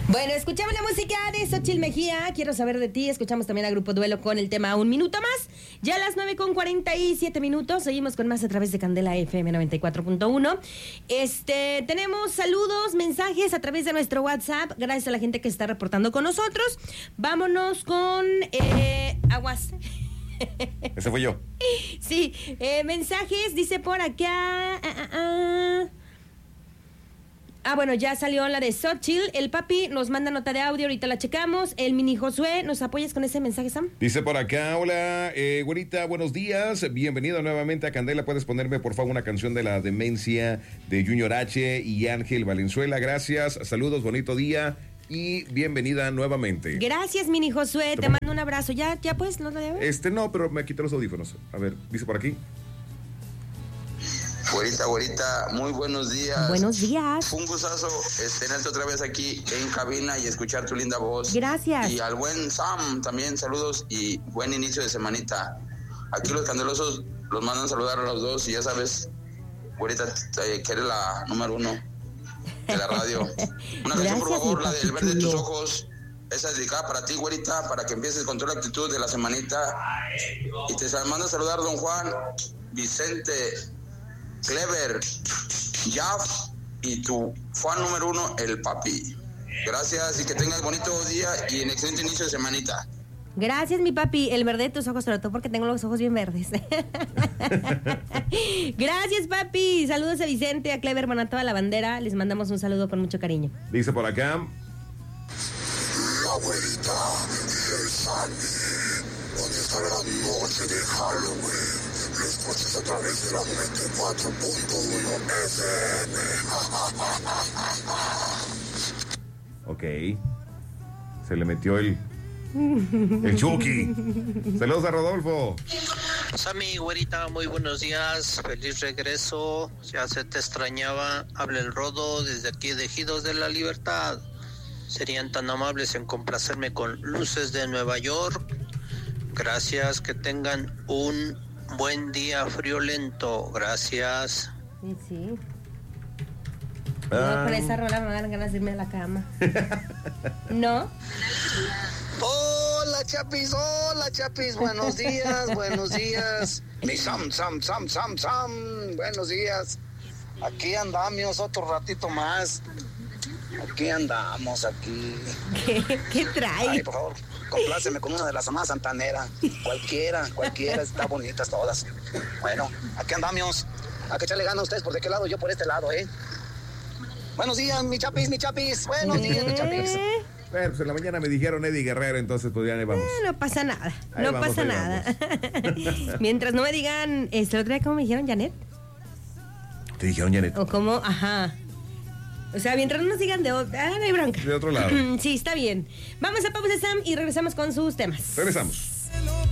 Bueno, escuchamos la música de Xóchitl Mejía, Quiero saber de ti. Escuchamos también a Grupo Duelo con el tema Un Minuto Más. Ya a las 9:47. Seguimos con más a través de Candela FM 94.1. Tenemos saludos, mensajes a través de nuestro WhatsApp. Gracias a la gente que está reportando con nosotros. Vámonos con Aguas. Ese fui yo. Sí, mensajes, dice por acá. Bueno, ya salió la de Xóchitl. El papi nos manda nota de audio, ahorita la checamos. El mini Josué, ¿nos apoyas con ese mensaje, Sam? Dice por acá, hola, güerita, buenos días. Bienvenido nuevamente a Candela. ¿Puedes ponerme, por favor, una canción de la demencia de Junior H y Ángel Valenzuela? Gracias, saludos, bonito día y bienvenida nuevamente. Gracias, mini Josué, te mando un abrazo. ¿Ya pues? ¿No lo debes? No, pero me quité los audífonos. A ver, dice por aquí. Güerita, muy buenos días. Buenos días. Fue un gustazo tenerte otra vez aquí en cabina y escuchar tu linda voz. Gracias. Y al buen Sam también, saludos y buen inicio de semanita. Aquí los candelosos los mandan saludar a los dos y ya sabes, güerita, que eres la número 1 de la radio. Una canción, por favor, la del verde de tus ojos. Esa es dedicada para ti, güerita, para que empieces con toda la actitud de la semanita. Y te manda a saludar don Juan, Vicente, Clever, Jaff y tu fan número 1, el papi. Gracias y que tengas bonito día y un excelente inicio de semanita. Gracias, mi papi. El verde de tus ojos, sobre todo porque tengo los ojos bien verdes. Gracias, papi. Saludos a Vicente, a Clever, a toda la bandera. Les mandamos un saludo con mucho cariño. Dice por acá. La güerita y el Sandy, donde está la noche de Halloween. Lo escuchas a través de la 94.1 FM. Ok. Se le metió el Chucky. Saludos a Rodolfo. Sammy, güerita, muy buenos días. Feliz regreso. Ya se te extrañaba. Habla el Rodo desde aquí de Ejidos de la Libertad. Serían tan amables en complacerme con Luces de Nueva York. Gracias, que tengan un buen día friolento. Gracias. Sí. Con esa rola me dan ganas de irme a la cama. ¿No? Hola, Chapis, buenos días. Mi Sam, buenos días. Aquí andamos otro ratito más. Aquí andamos, aquí. ¿Qué trae? Ay, por favor, compláceme con una de las más santaneras. Cualquiera, está bonitas todas. Bueno, aquí andamos. ¿A qué echarle ganas a ustedes? ¿Por de qué lado? Yo por este lado, Buenos días, mi chapis. Buenos días, mi chapis. Bueno, pues en la mañana me dijeron Eddie Guerrero, entonces pues ya le vamos. No pasa nada, ahí no vamos, pasa nada. Mientras no me digan, el otro día, ¿cómo me dijeron, Janet? ¿Te dijeron Janet? O cómo, ajá. O sea, mientras no nos digan no hay bronca. De otro lado. Sí, está bien. Vamos a pausa, Sam, y regresamos con sus temas. Regresamos.